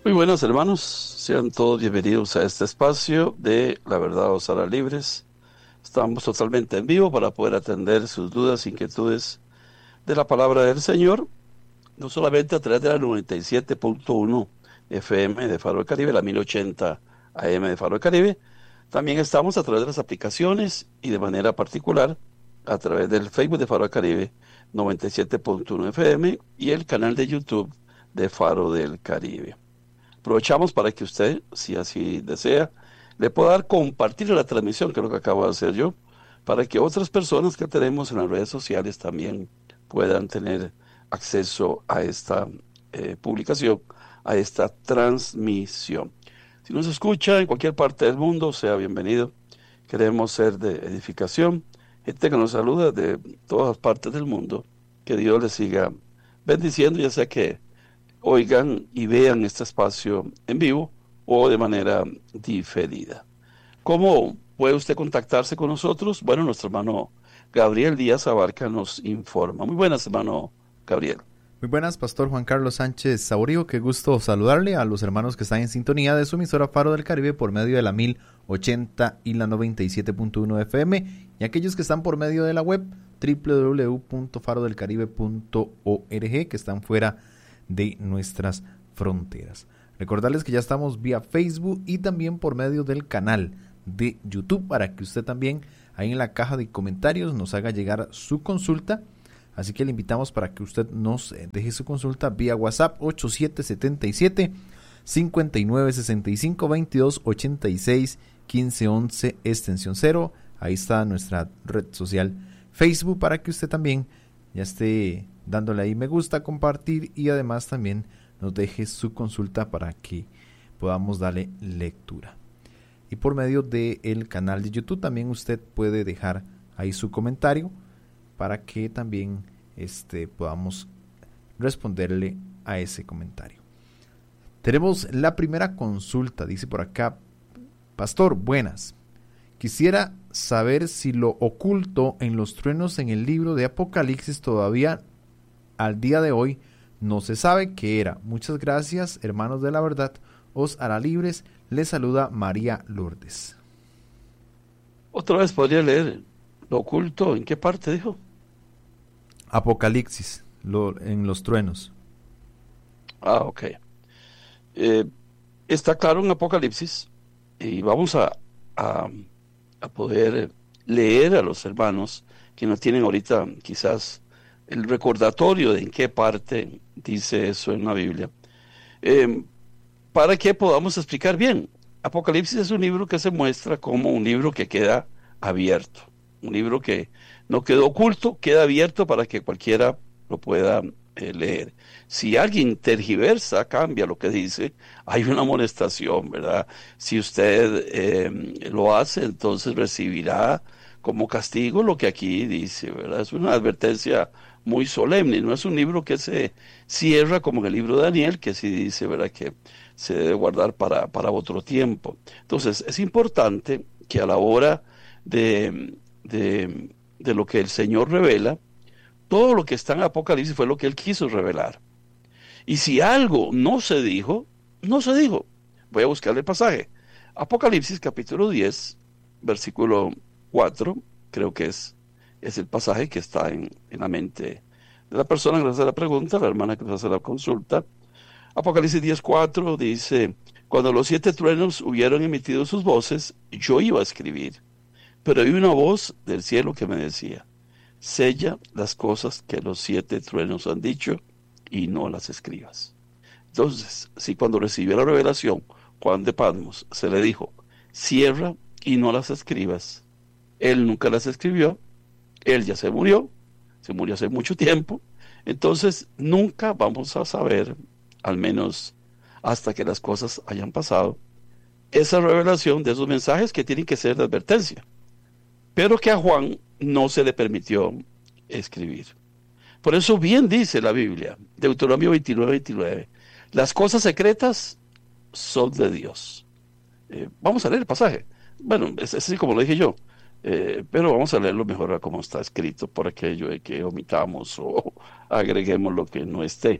Muy buenas hermanos, sean todos bienvenidos a este espacio de La Verdad os hará libres. Estamos totalmente en vivo para poder atender sus dudas, inquietudes de la palabra del Señor, no solamente a través de la 97.1 FM de Faro del Caribe, la 1080 AM de Faro del Caribe. También estamos a través de las aplicaciones y de manera particular a través del Facebook de Faro del Caribe 97.1 FM y el canal de YouTube de Faro del Caribe. Aprovechamos para que usted, si así desea, le pueda dar compartir la transmisión, que es lo que acabo de hacer yo, para que otras personas que tenemos en las redes sociales también puedan tener acceso a esta publicación, a esta transmisión. Si nos escucha en cualquier parte del mundo, sea bienvenido. Queremos ser de edificación. Gente que nos saluda de todas partes del mundo. Que Dios les siga bendiciendo, ya sea que oigan y vean este espacio en vivo o de manera diferida. ¿Cómo puede usted contactarse con nosotros? Bueno, nuestro hermano Gabriel Díaz Abarca nos informa. Muy buenas, hermano Gabriel. Muy buenas, Pastor Juan Carlos Sánchez Saurio. Qué gusto saludarle a los hermanos que están en sintonía de su emisora Faro del Caribe por medio de la 1080 y la 97.1 FM y aquellos que están por medio de la web www.farodelcaribe.org, que están fuera de nuestras fronteras. Recordarles que ya estamos vía Facebook y también por medio del canal de YouTube para que usted también ahí en la caja de comentarios nos haga llegar su consulta. Así que le invitamos para que usted nos deje su consulta vía WhatsApp 8777-5965-2286-1511 extensión 0. Ahí está nuestra red social Facebook para que usted también ya esté dándole ahí me gusta, compartir y además también nos deje su consulta para que podamos darle lectura. Y por medio del canal de YouTube también usted puede dejar ahí su comentario para que también podamos responderle a ese comentario. Tenemos la primera consulta, dice por acá: Pastor, buenas. Quisiera saber si lo oculto en los truenos en el libro de Apocalipsis todavía al día de hoy no se sabe qué era. Muchas gracias, hermanos de la verdad, os hará libres. Les saluda María Lourdes. Otra vez podría leer lo oculto. ¿En qué parte dijo? Apocalipsis, en los truenos. Ok. Está claro en Apocalipsis y vamos a poder leer a los hermanos que no tienen ahorita quizás el recordatorio de en qué parte dice eso en la Biblia, para que podamos explicar bien. Apocalipsis es un libro que se muestra como un libro que queda abierto, un libro que no quedó oculto, queda abierto para que cualquiera lo pueda leer. Si alguien tergiversa, cambia lo que dice, hay una amonestación, ¿verdad? Si usted lo hace, entonces recibirá como castigo lo que aquí dice, ¿verdad? Es una advertencia muy solemne, no es un libro que se cierra como en el libro de Daniel, que sí dice, ¿verdad?, que se debe guardar para otro tiempo. Entonces, es importante que a la hora de lo que el Señor revela, todo lo que está en Apocalipsis fue lo que Él quiso revelar. Y si algo no se dijo, no se dijo. Voy a buscarle el pasaje. Apocalipsis capítulo 10, versículo 4, creo que es el pasaje que está en la mente de la persona que nos hace la pregunta, la hermana que nos hace la consulta. Apocalipsis 10:4 dice: cuando los 7 truenos hubieron emitido sus voces, yo iba a escribir, pero oí una voz del cielo que me decía: sella las cosas que los 7 truenos han dicho y no las escribas. Entonces, si cuando recibió la revelación, Juan de Patmos, se le dijo: cierra y no las escribas, él nunca las escribió, él ya se murió hace mucho tiempo, entonces nunca vamos a saber, al menos hasta que las cosas hayan pasado, esa revelación de esos mensajes que tienen que ser de advertencia, pero que a Juan no se le permitió escribir. Por eso bien dice la Biblia, Deuteronomio 29:29, las cosas secretas son de Dios. Vamos a leer el pasaje. Bueno, es así como lo dije yo, pero vamos a leerlo mejor a cómo está escrito, por aquello de que omitamos o agreguemos lo que no esté.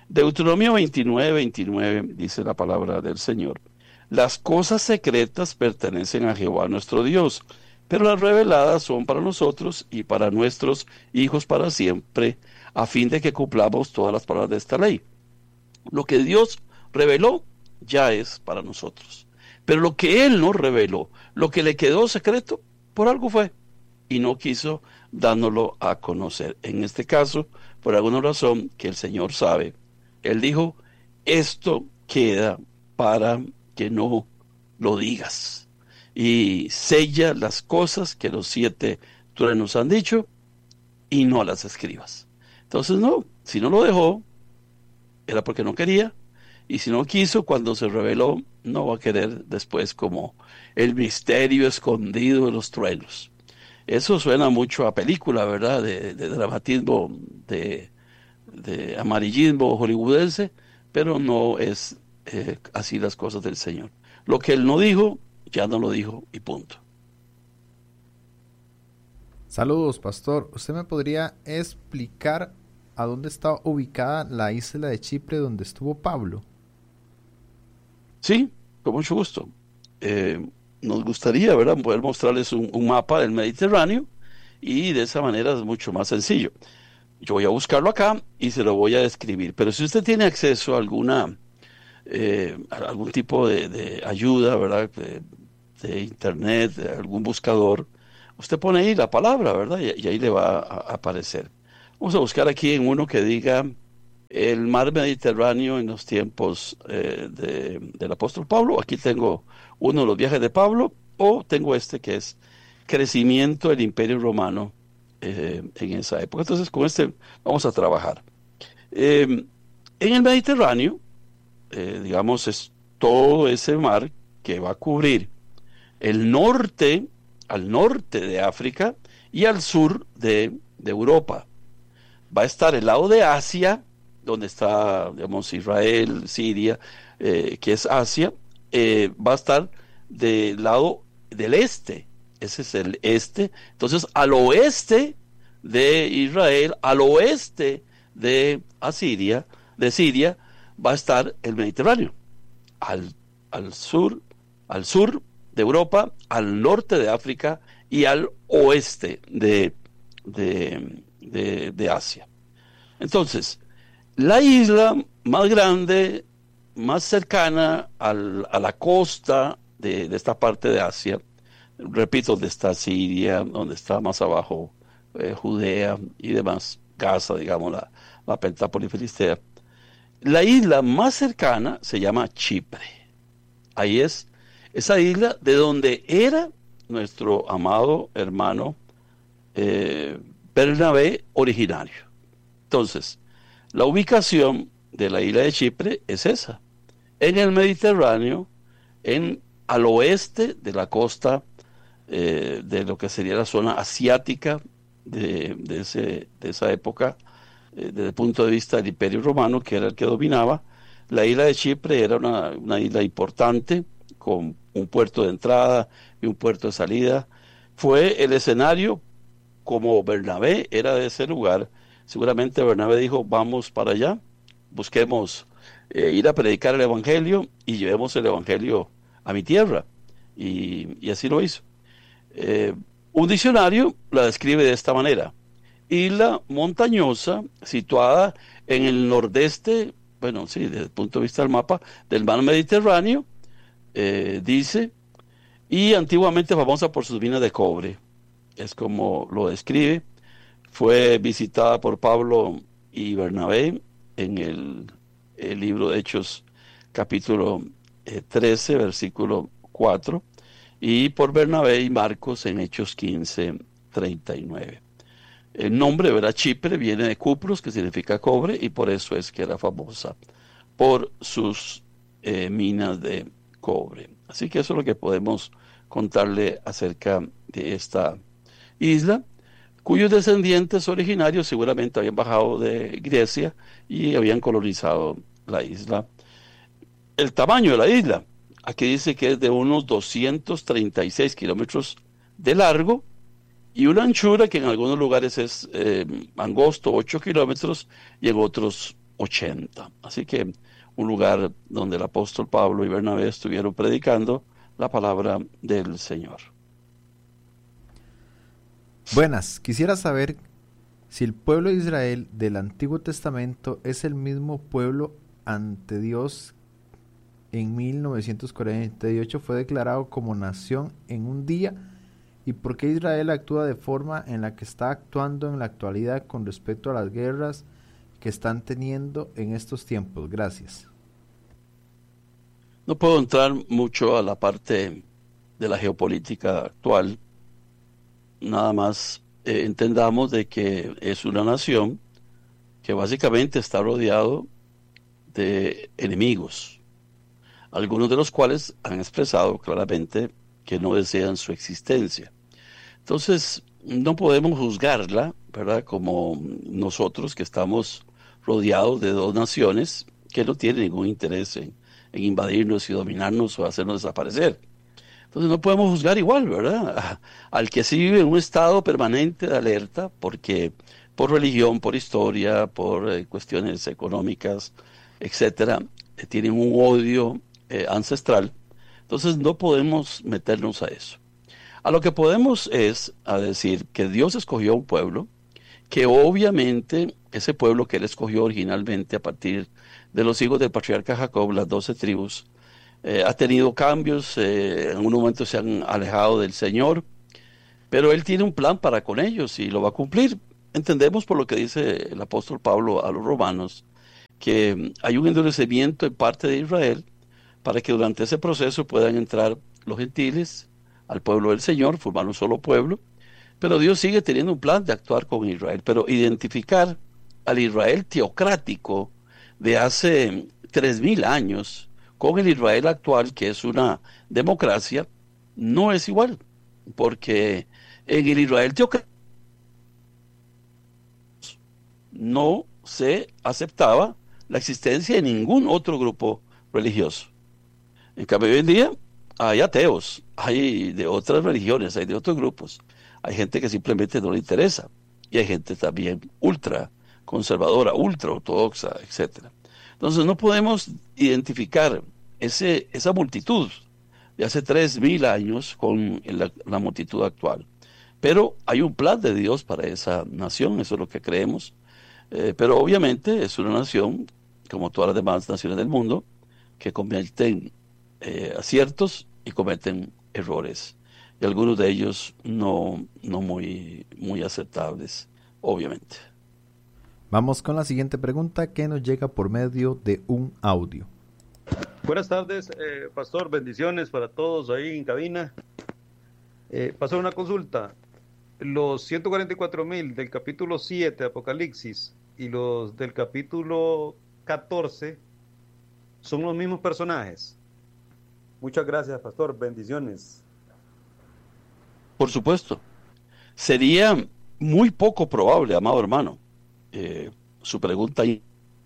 Deuteronomio 29 dice la palabra del Señor. Las cosas secretas pertenecen a Jehová nuestro Dios, pero las reveladas son para nosotros y para nuestros hijos para siempre, a fin de que cumplamos todas las palabras de esta ley. Lo que Dios reveló ya es para nosotros. Pero lo que Él no reveló, lo que le quedó secreto, por algo fue, y no quiso dándolo a conocer. En este caso, por alguna razón que el Señor sabe, Él dijo, esto queda para que no lo digas. Y sella las cosas que los 7 truenos han dicho y no las escribas. Entonces, no, si no lo dejó, era porque no quería. Y si no quiso, cuando se reveló, no va a querer después como el misterio escondido de los truenos. Eso suena mucho a película, ¿verdad? De dramatismo, de amarillismo hollywoodense, pero no es así las cosas del Señor. Lo que Él no dijo, ya no lo dijo y punto. Saludos, pastor. ¿Usted me podría explicar a dónde está ubicada la isla de Chipre donde estuvo Pablo? Sí, con mucho gusto. Nos gustaría, ¿verdad?, poder mostrarles un mapa del Mediterráneo y de esa manera es mucho más sencillo. Yo voy a buscarlo acá y se lo voy a describir. Pero si usted tiene acceso a algún tipo de ayuda, ¿verdad?, de internet, de algún buscador, usted pone ahí la palabra, ¿verdad? Y ahí le va a aparecer. Vamos a buscar aquí en uno que diga el mar Mediterráneo en los tiempos del apóstol Pablo. Aquí tengo uno de los viajes de Pablo, o tengo este que es crecimiento del Imperio Romano en esa época. Entonces con este vamos a trabajar. En el Mediterráneo, digamos, es todo ese mar que va a cubrir el norte, al norte de África y al sur de Europa. Va a estar el lado de Asia, donde está, digamos, Israel, Siria, que es Asia, va a estar del lado del este. Ese es el este. Entonces, al oeste de Israel, al oeste de Siria, va a estar el Mediterráneo. Al sur de Europa, al norte de África y al oeste de Asia. Entonces, la isla más grande, más cercana a la costa de esta parte de Asia, repito, donde está Siria, donde está más abajo Judea y demás, Gaza, digamos, la Pentápolis filistea, la isla más cercana se llama Chipre. Ahí es esa isla de donde era nuestro amado hermano Bernabé originario. Entonces, la ubicación de la isla de Chipre es esa, en el Mediterráneo, al oeste de la costa de lo que sería la zona asiática de esa época, desde el punto de vista del Imperio Romano, que era el que dominaba. La isla de Chipre era una isla importante, con un puerto de entrada y un puerto de salida. Fue el escenario, como Bernabé era de ese lugar. Seguramente Bernabé dijo, vamos para allá, busquemos ir a predicar el Evangelio y llevemos el Evangelio a mi tierra. Y así lo hizo. Un diccionario la describe de esta manera: isla montañosa situada en el nordeste, bueno, sí, desde el punto de vista del mapa, del mar Mediterráneo, dice, y antiguamente famosa por sus minas de cobre. Es como lo describe. Fue visitada por Pablo y Bernabé en el libro de Hechos, capítulo 13, versículo 4, y por Bernabé y Marcos en Hechos 15, 39. El nombre, ¿verdad?, Chipre, viene de cupros, que significa cobre, y por eso es que era famosa por sus minas de cobre. Así que eso es lo que podemos contarle acerca de esta isla, cuyos descendientes originarios seguramente habían bajado de Grecia y habían colonizado la isla. El tamaño de la isla, aquí dice que es de unos 236 kilómetros de largo y una anchura que en algunos lugares es angosto, 8 kilómetros, y en otros 80. Así que un lugar donde el apóstol Pablo y Bernabé estuvieron predicando la palabra del Señor. Buenas, quisiera saber si el pueblo de Israel del Antiguo Testamento es el mismo pueblo ante Dios. En 1948 fue declarado como nación en un día, y por qué Israel actúa de forma en la que está actuando en la actualidad con respecto a las guerras que están teniendo en estos tiempos. Gracias. No puedo entrar mucho a la parte de la geopolítica actual. Nada más entendamos de que es una nación que básicamente está rodeado de enemigos, algunos de los cuales han expresado claramente que no desean su existencia. Entonces, no podemos juzgarla, ¿verdad? Como nosotros que estamos rodeados de dos naciones que no tienen ningún interés en invadirnos y dominarnos o hacernos desaparecer. Entonces no podemos juzgar igual, ¿verdad? Al que sí vive en un estado permanente de alerta, porque por religión, por historia, por cuestiones económicas, etcétera, tienen un odio ancestral. Entonces no podemos meternos a eso. A lo que podemos es a decir que Dios escogió un pueblo, que obviamente ese pueblo que él escogió originalmente a partir de los hijos del patriarca Jacob, las 12 tribus, ha tenido cambios, en un momento se han alejado del Señor, pero Él tiene un plan para con ellos y lo va a cumplir. Entendemos por lo que dice el apóstol Pablo a los romanos, que hay un endurecimiento en parte de Israel para que durante ese proceso puedan entrar los gentiles al pueblo del Señor, formar un solo pueblo, pero Dios sigue teniendo un plan de actuar con Israel, pero identificar al Israel teocrático de hace 3000 años con el Israel actual, que es una democracia, no es igual, porque en el Israel teocrático no se aceptaba la existencia de ningún otro grupo religioso. En cambio, hoy en día hay ateos, hay de otras religiones, hay de otros grupos, hay gente que simplemente no le interesa, y hay gente también ultra conservadora, ultra ortodoxa, etcétera. Entonces no podemos identificar esa multitud de hace 3000 años con la multitud actual. Pero hay un plan de Dios para esa nación, eso es lo que creemos. Pero obviamente es una nación, como todas las demás naciones del mundo, que cometen aciertos y cometen errores. Y algunos de ellos no muy aceptables, obviamente. Vamos con la siguiente pregunta que nos llega por medio de un audio. Buenas tardes, pastor, bendiciones para todos ahí en cabina. Pastor, una consulta. Los 144,000 del capítulo 7 de Apocalipsis y los del capítulo 14 son los mismos personajes. Muchas gracias, pastor, bendiciones. Por supuesto. Sería muy poco probable, amado hermano, su pregunta ahí,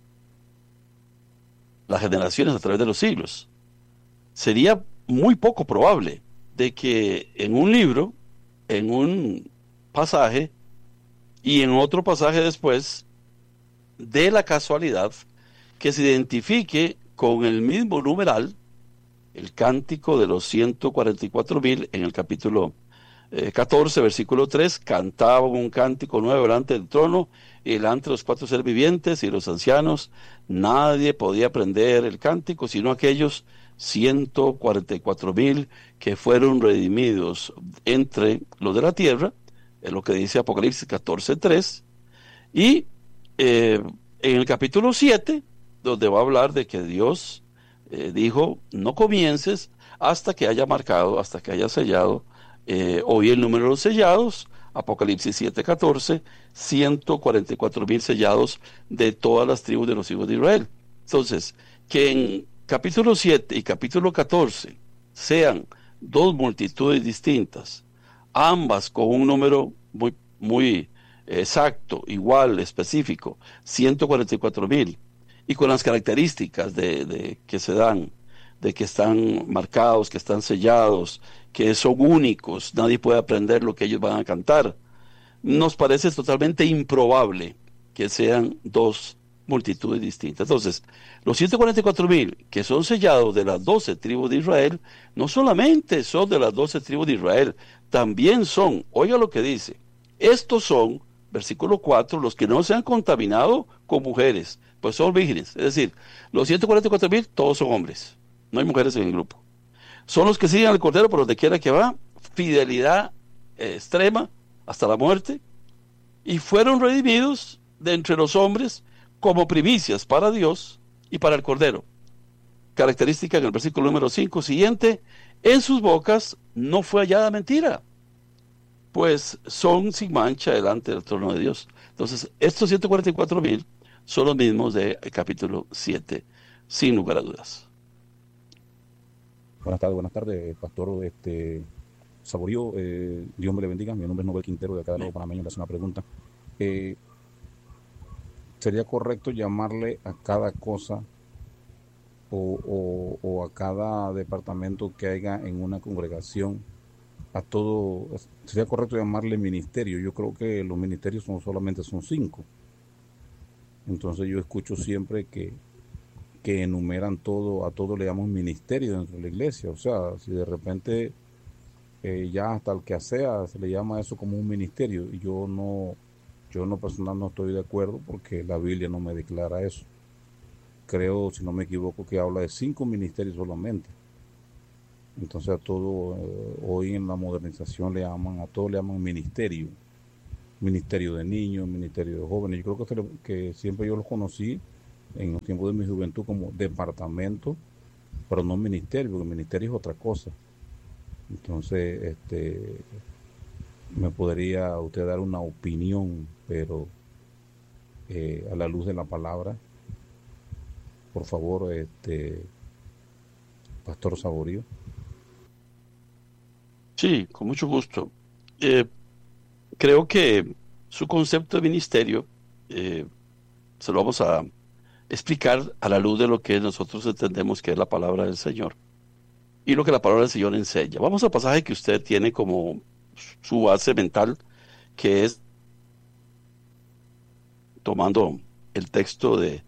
las generaciones a través de los siglos. Sería muy poco probable de que en un libro, en un pasaje y en otro pasaje después, de la casualidad que se identifique con el mismo numeral, el cántico de los 144,000 en el capítulo 14, versículo 3, cantaban un cántico nuevo delante del trono y delante de los 4 seres vivientes y los ancianos. Nadie podía aprender el cántico sino aquellos 144,000 que fueron redimidos entre los de la tierra, es lo que dice Apocalipsis 14, 3, y en el capítulo 7, donde va a hablar de que Dios dijo, no comiences hasta que haya marcado, hasta que haya sellado, hoy el número de los sellados, Apocalipsis 7:14, 144,000 sellados de todas las tribus de los hijos de Israel. Entonces, que en capítulo 7 y capítulo 14 sean dos multitudes distintas, ambas con un número muy exacto, igual, específico, 144,000, y con las características de que se dan, de que están marcados, que están sellados, que son únicos, nadie puede aprender lo que ellos van a cantar. Nos parece totalmente improbable que sean dos multitudes distintas. Entonces, los 144,000 que son sellados de las 12 tribus de Israel, no solamente son de las 12 tribus de Israel, también son, oiga lo que dice, estos son, versículo 4, los que no se han contaminado con mujeres, pues son vírgenes. Es decir, los 144,000 todos son hombres, no hay mujeres en el grupo. Son los que siguen al Cordero por donde quiera que va, fidelidad extrema hasta la muerte, y fueron redimidos de entre los hombres como primicias para Dios y para el Cordero. Característica en el versículo número 5 siguiente, en sus bocas no fue hallada mentira, pues son sin mancha delante del trono de Dios. Entonces, estos 144,000 son los mismos del capítulo 7, sin lugar a dudas. Buenas tardes, pastor Saborío, Dios me le bendiga. Mi nombre es Nobel Quintero, de acá de Nuevo Panameño. Le hace una pregunta. ¿Sería correcto llamarle a cada cosa o a cada departamento que haya en una congregación, a todo, sería correcto llamarle ministerio? Yo creo que los ministerios solamente son 5. Entonces yo escucho siempre que enumeran todo, a todo le llaman ministerio dentro de la iglesia. O sea, si de repente ya hasta el que sea se le llama eso como un ministerio, y yo en lo personal no estoy de acuerdo, porque la Biblia no me declara eso. Creo, si no me equivoco, que habla de 5 ministerios solamente. Entonces a todo, hoy en la modernización a todo le llaman ministerio. Ministerio de niños, ministerio de jóvenes. Yo creo que siempre yo los conocí en los tiempos de mi juventud como departamento, pero no ministerio, porque ministerio es otra cosa. Entonces, me podría usted dar una opinión, pero a la luz de la palabra, por favor, Pastor Saborío. Sí, con mucho gusto. Creo que su concepto de ministerio se lo vamos a explicar a la luz de lo que nosotros entendemos que es la palabra del Señor y lo que la palabra del Señor enseña. Vamos al pasaje que usted tiene como su base mental, que es tomando el texto de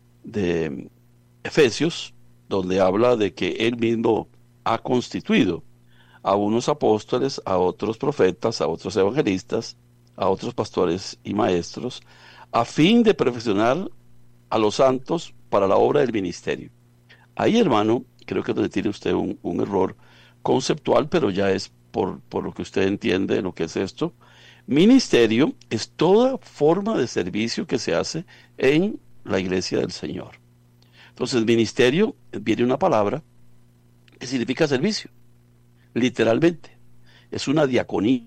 Efesios, donde habla de que Él mismo ha constituido a unos apóstoles, a otros profetas, a otros evangelistas, a otros pastores y maestros, a fin de perfeccionar a los santos para la obra del ministerio. Ahí, hermano, creo que donde tiene usted un error conceptual, pero ya es por lo que usted entiende lo que es esto. Ministerio es toda forma de servicio que se hace en la iglesia del Señor. Entonces, ministerio viene una palabra que significa servicio, literalmente. Es una diaconía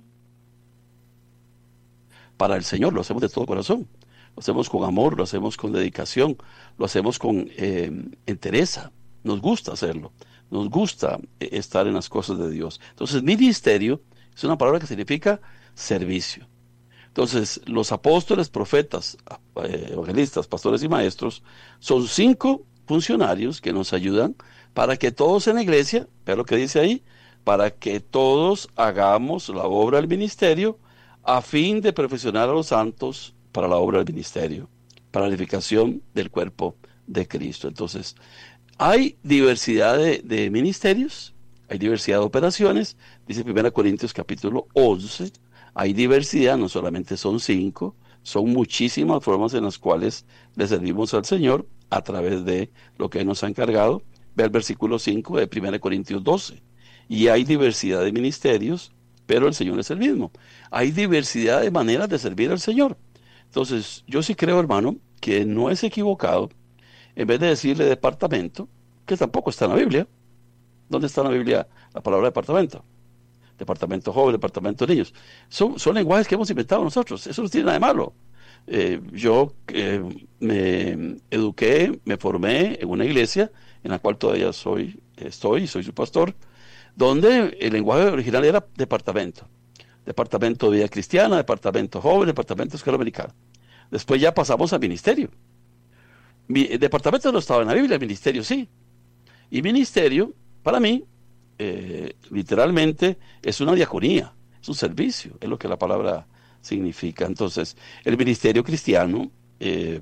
para el Señor, lo hacemos de todo corazón. Lo hacemos con amor, lo hacemos con dedicación, lo hacemos con entereza. Nos gusta hacerlo, nos gusta estar en las cosas de Dios. Entonces, ministerio es una palabra que significa servicio. Entonces, los apóstoles, profetas, evangelistas, pastores y maestros son 5 funcionarios que nos ayudan para que todos en la iglesia, vea lo que dice ahí, para que todos hagamos la obra del ministerio a fin de perfeccionar a los santos para la obra del ministerio, para la edificación del cuerpo de Cristo. Entonces, hay diversidad de ministerios, hay diversidad de operaciones, dice 1 Corintios capítulo 11, hay diversidad, no solamente son 5, son muchísimas formas en las cuales le servimos al Señor a través de lo que Él nos ha encargado. Ve el versículo 5 de 1 Corintios 12, y hay diversidad de ministerios, pero el Señor es el mismo. Hay diversidad de maneras de servir al Señor. Entonces, yo sí creo, hermano, que no es equivocado, en vez de decirle departamento, que tampoco está en la Biblia. ¿Dónde está en la Biblia la palabra departamento? Departamento joven, departamento de niños. Son lenguajes que hemos inventado nosotros. Eso no tiene nada de malo. Yo me eduqué, me formé en una iglesia en la cual todavía soy su pastor, donde el lenguaje original era departamento. Departamento de vida cristiana, departamento joven, departamento de escuela americana. Después ya pasamos al ministerio. El departamento no estaba en la Biblia, el ministerio sí. Y ministerio, para mí, literalmente, es una diaconía, es un servicio, es lo que la palabra significa. Entonces, el ministerio cristiano,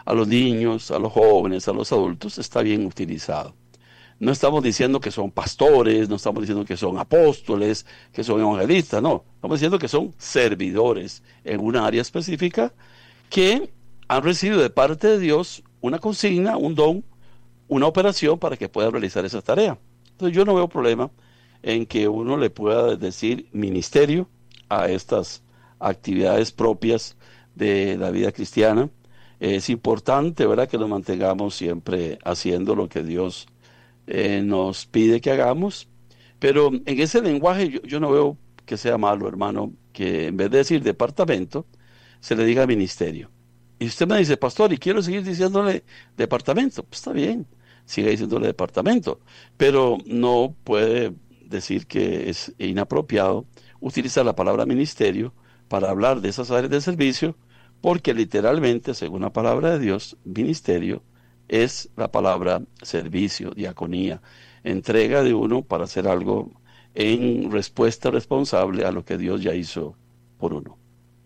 a los niños, a los jóvenes, a los adultos, está bien utilizado. No estamos diciendo que son pastores, no estamos diciendo que son apóstoles, que son evangelistas, no. Estamos diciendo que son servidores en una área específica que han recibido de parte de Dios una consigna, un don, una operación para que puedan realizar esa tarea. Entonces yo no veo problema en que uno le pueda decir ministerio a estas actividades propias de la vida cristiana. Es importante, ¿verdad?, que nos mantengamos siempre haciendo lo que Dios nos pide que hagamos, pero en ese lenguaje yo no veo que sea malo, hermano, que en vez de decir departamento, se le diga ministerio. Y usted me dice, pastor, y quiero seguir diciéndole departamento, pues está bien, siga diciéndole departamento, pero no puede decir que es inapropiado utilizar la palabra ministerio para hablar de esas áreas de servicio, porque literalmente, según la palabra de Dios, ministerio es la palabra servicio, diaconía, entrega de uno para hacer algo en respuesta responsable a lo que Dios ya hizo por uno.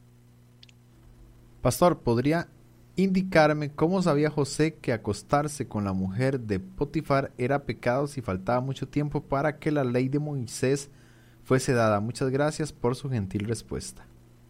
Pastor, ¿podría indicarme cómo sabía José que acostarse con la mujer de Potifar era pecado si faltaba mucho tiempo para que la ley de Moisés fuese dada? Muchas gracias por su gentil respuesta.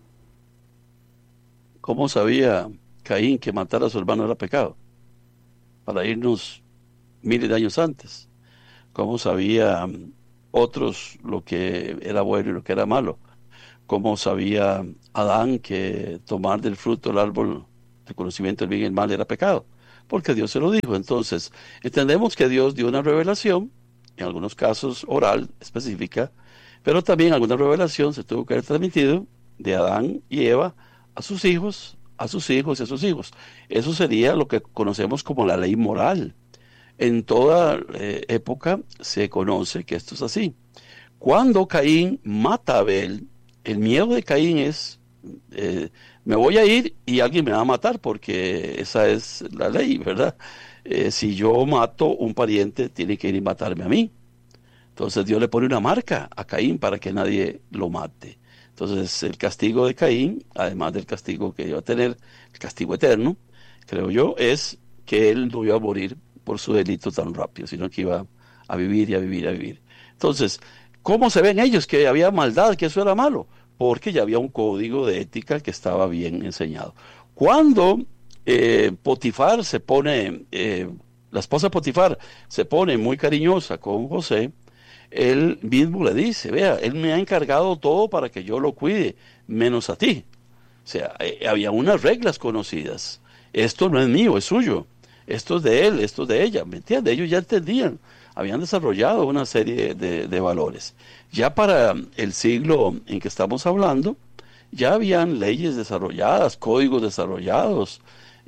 ¿Cómo sabía Caín que matar a su hermano era pecado? Para irnos miles de años antes. ¿Cómo sabía otros lo que era bueno y lo que era malo? ¿Cómo sabía Adán que tomar del fruto del árbol del conocimiento del bien y el mal era pecado? Porque Dios se lo dijo. Entonces, entendemos que Dios dio una revelación, en algunos casos oral, específica, pero también alguna revelación se tuvo que haber transmitido de Adán y Eva a sus hijos, a sus hijos y a sus hijos. Eso sería lo que conocemos como la ley moral. En toda época se conoce que esto es así. Cuando Caín mata a Abel, el miedo de Caín es, me voy a ir y alguien me va a matar, porque esa es la ley, ¿verdad? Si yo mato un pariente, tiene que ir y matarme a mí. Entonces Dios le pone una marca a Caín para que nadie lo mate. Entonces el castigo de Caín, además del castigo que iba a tener, el castigo eterno, creo yo, es que él no iba a morir por su delito tan rápido, sino que iba a vivir y a vivir y a vivir. Entonces, ¿cómo se ven ellos que había maldad, que eso era malo? Porque ya había un código de ética que estaba bien enseñado. Cuando Potifar se pone, la esposa de Potifar se pone muy cariñosa con José, él mismo le dice, vea, él me ha encargado todo para que yo lo cuide, menos a ti. O sea, había unas reglas conocidas. Esto no es mío, es suyo. Esto es de él, esto es de ella. ¿Me entiendes? Ellos ya entendían, habían desarrollado una serie de valores. Ya para el siglo en que estamos hablando, ya habían leyes desarrolladas, códigos desarrollados.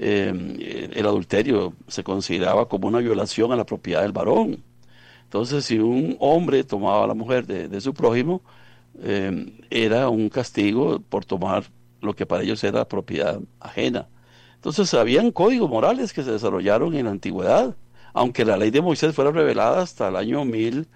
El adulterio se consideraba como una violación a la propiedad del varón. Entonces, si un hombre tomaba a la mujer de su prójimo, era un castigo por tomar lo que para ellos era propiedad ajena. Entonces, habían códigos morales que se desarrollaron en la antigüedad, aunque la ley de Moisés fuera revelada hasta el año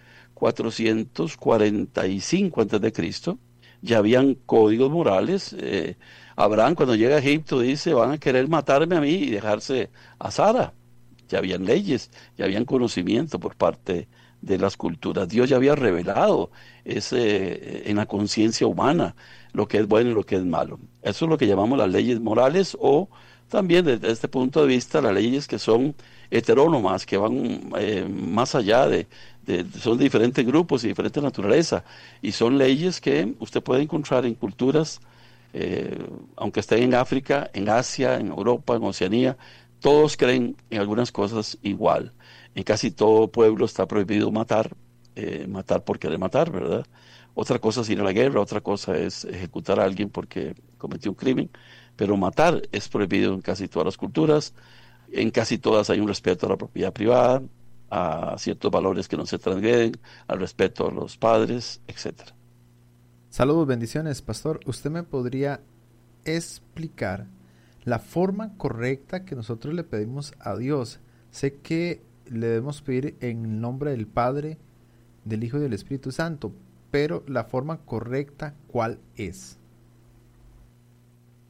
1445 a.C., ya habían códigos morales. Abraham, cuando llega a Egipto, dice, van a querer matarme a mí y dejarse a Sara. Ya habían leyes, ya habían conocimiento por parte de las culturas. Dios ya había revelado en la conciencia humana lo que es bueno y lo que es malo. Eso es lo que llamamos las leyes morales, o también desde este punto de vista las leyes que son heterónomas, que van más allá son de diferentes grupos y diferentes naturaleza, y son leyes que usted puede encontrar en culturas, aunque estén en África, en Asia, en Europa, en Oceanía. Todos creen en algunas cosas igual. En casi todo pueblo está prohibido matar, matar por querer matar, ¿verdad? Otra cosa es ir a la guerra, otra cosa es ejecutar a alguien porque cometió un crimen, pero matar es prohibido en casi todas las culturas. En casi todas hay un respeto a la propiedad privada, a ciertos valores que no se transgreden, al respeto a los padres, etc. Saludos, bendiciones, pastor. ¿Usted me podría explicar la forma correcta que nosotros le pedimos a Dios? Sé que le debemos pedir en el nombre del Padre, del Hijo y del Espíritu Santo, pero la forma correcta, ¿cuál es?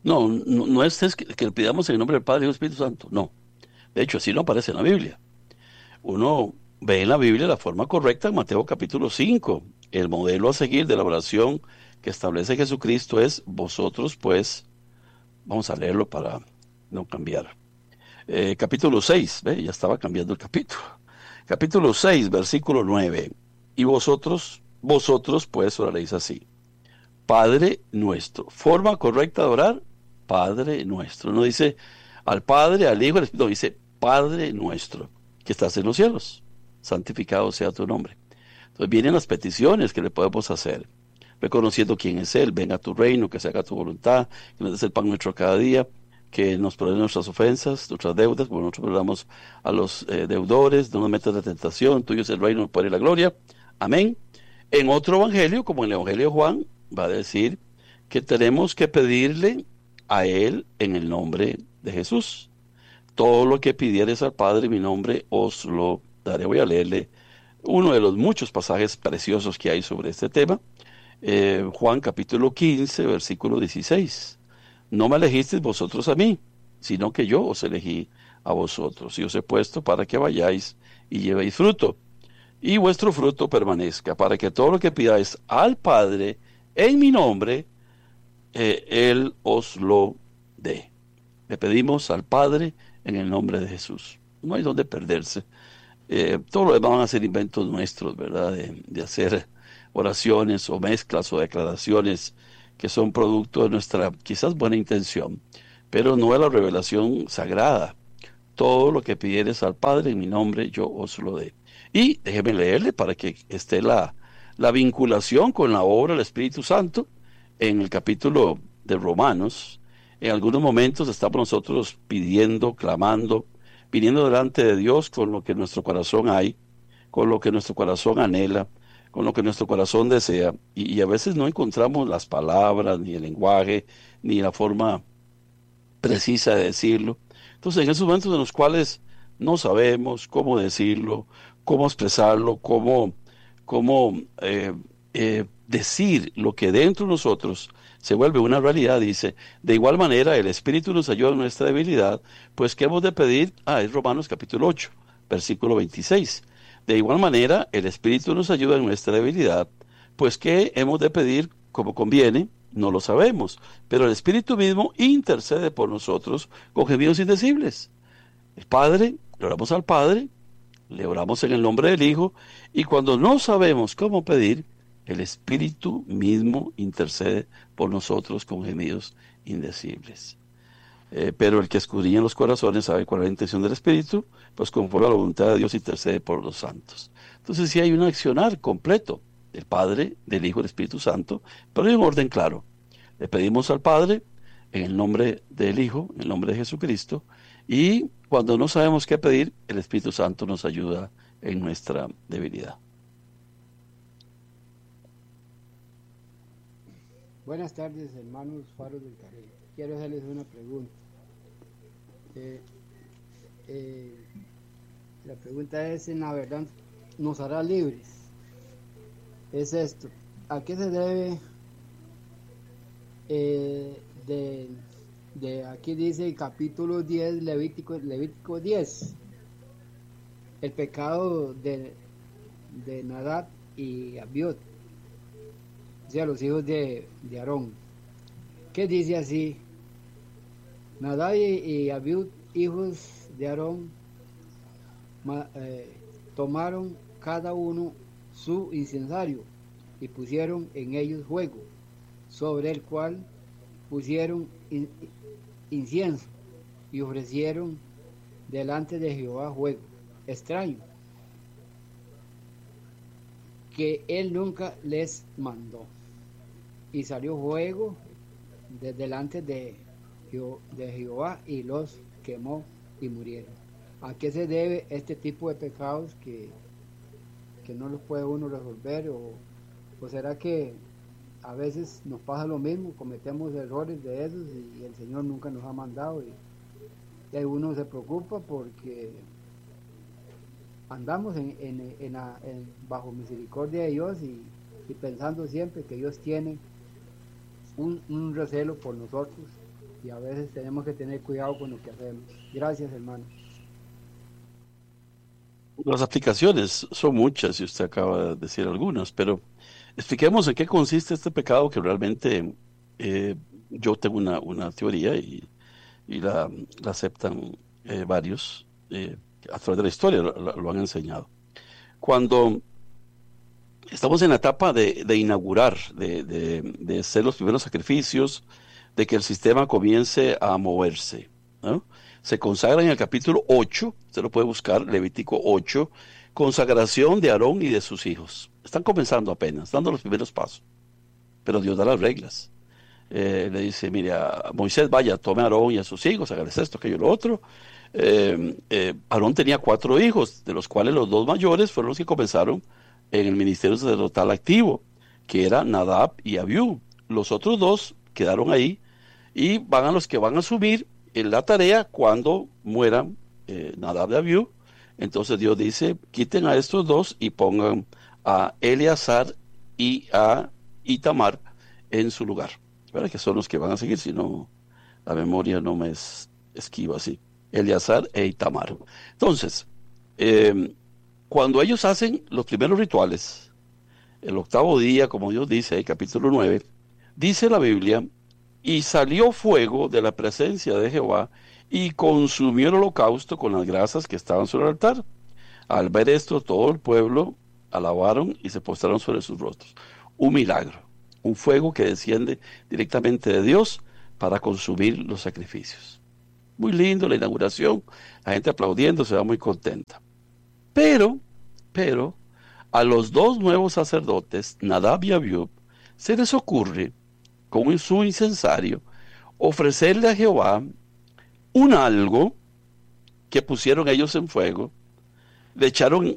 No, no es que le pidamos en el nombre del Padre y del Espíritu Santo, no. De hecho, así no aparece en la Biblia. Uno ve en la Biblia la forma correcta en Mateo capítulo 5. El modelo a seguir de la oración que establece Jesucristo es vosotros, pues, vamos a leerlo para no cambiar. Capítulo 6, ¿ve? Ya estaba cambiando el capítulo. Capítulo 6, versículo 9. Y vosotros, pues, oraréis así. Padre nuestro. Forma correcta de orar, Padre nuestro. No dice al Padre, al Hijo, al Espíritu, no, dice Padre nuestro, que estás en los cielos. Santificado sea tu nombre. Entonces vienen las peticiones que le podemos hacer, reconociendo quién es Él. Venga a tu reino, que se haga tu voluntad, que nos des el pan nuestro cada día, que nos perdone nuestras ofensas, nuestras deudas, como nosotros perdonamos a los deudores, no nos metas en tentación, tuyo es el reino, el poder y la gloria. Amén. En otro evangelio, como en el evangelio de Juan, va a decir que tenemos que pedirle a Él en el nombre de Jesús. Todo lo que pidieres al Padre en mi nombre os lo daré. Voy a leerle uno de los muchos pasajes preciosos que hay sobre este tema. Juan capítulo 15, versículo 16. No me elegisteis vosotros a mí, sino que yo os elegí a vosotros y os he puesto para que vayáis y llevéis fruto, y vuestro fruto permanezca, para que todo lo que pidáis al Padre en mi nombre, Él os lo dé. Le pedimos al Padre en el nombre de Jesús. No hay donde perderse. Todo lo demás van a ser inventos nuestros, ¿verdad? De hacer oraciones o mezclas o declaraciones que son producto de nuestra quizás buena intención, pero no es la revelación sagrada. Todo lo que pidieres al Padre en mi nombre, yo os lo dé. Y déjeme leerle para que esté la vinculación con la obra del Espíritu Santo en el capítulo de Romanos. En algunos momentos estamos nosotros pidiendo, clamando, viniendo delante de Dios con lo que en nuestro corazón hay, con lo que nuestro corazón anhela, con lo que nuestro corazón desea, y a veces no encontramos las palabras, ni el lenguaje, ni la forma precisa de decirlo. Entonces, en esos momentos en los cuales no sabemos cómo decirlo, cómo expresarlo, cómo decir lo que dentro de nosotros se vuelve una realidad, dice, de igual manera el Espíritu nos ayuda en nuestra debilidad, pues ¿qué hemos de pedir? Es Romanos capítulo 8, versículo 26. De igual manera el Espíritu nos ayuda en nuestra debilidad, pues ¿qué hemos de pedir como conviene? No lo sabemos, pero el Espíritu mismo intercede por nosotros con gemidos indecibles. El Padre, le oramos al Padre, le oramos en el nombre del Hijo, y cuando no sabemos cómo pedir, el Espíritu mismo intercede por nosotros con gemidos indecibles. Pero el que escudriña los corazones sabe cuál es la intención del Espíritu, pues conforme a la voluntad de Dios intercede por los santos. Entonces sí hay un accionar completo del Padre, del Hijo y del Espíritu Santo, pero hay un orden claro. Le pedimos al Padre en el nombre del Hijo, en el nombre de Jesucristo, y cuando no sabemos qué pedir, el Espíritu Santo nos ayuda en nuestra debilidad. Buenas tardes, hermanos Faros del Carril. Quiero hacerles una pregunta. La pregunta es, en la verdad, ¿nos hará libres? Es esto. ¿A qué se debe aquí dice el capítulo 10, Levítico 10, el pecado de Nadab y Abiud, o sea, los hijos de Aarón, que dice así: Nadab y Abiud, hijos de Aarón, tomaron cada uno su incensario y pusieron en ellos fuego, sobre el cual pusieron incienso y ofrecieron delante de Jehová fuego extraño, que él nunca les mandó, y salió fuego de delante de Jehová y los quemó y murieron. ¿A qué se debe este tipo de pecados que no los puede uno resolver? ¿O será que a veces nos pasa lo mismo, cometemos errores de esos y el Señor nunca nos ha mandado, y uno se preocupa porque andamos bajo misericordia de Dios y pensando siempre que Dios tiene un recelo por nosotros y a veces tenemos que tener cuidado con lo que hacemos. Gracias, hermano. Las aplicaciones son muchas y usted acaba de decir algunas, pero expliquemos en qué consiste este pecado que realmente yo tengo una teoría y la aceptan varios a través de la historia, lo han enseñado. Cuando estamos en la etapa de inaugurar, de hacer los primeros sacrificios, de que el sistema comience a moverse, ¿no? Se consagra en el capítulo 8, usted lo puede buscar, Levítico 8, consagración de Aarón y de sus hijos. Están comenzando apenas, dando los primeros pasos, pero Dios da las reglas. Le dice, mire, a Moisés, vaya, tome a Aarón y a sus hijos, hágales esto, aquello, lo otro. Aarón tenía 4 hijos, de los cuales los 2 mayores fueron los que comenzaron en el ministerio sacerdotal activo, que era Nadab y Abiú. Los otros 2 quedaron ahí y van a los que van a asumir en la tarea cuando mueran Nadab y Abiú. Entonces Dios dice, quiten a estos 2 y pongan a Eleazar y a Itamar en su lugar, ¿verdad? Que son los que van a seguir, si no la memoria no me esquiva así. Eleazar e Itamar. Entonces, cuando ellos hacen los primeros rituales, el 8º día, como Dios dice, el capítulo 9, dice la Biblia, y salió fuego de la presencia de Jehová y consumió el holocausto con las grasas que estaban sobre el altar. Al ver esto, todo el pueblo alabaron y se postraron sobre sus rostros. Un milagro, un fuego que desciende directamente de Dios para consumir los sacrificios. Muy lindo la inauguración, la gente aplaudiendo, se va muy contenta. Pero, a los 2 nuevos sacerdotes, Nadab y Abiú, se les ocurre, con su incensario, ofrecerle a Jehová un algo que pusieron ellos en fuego, le echaron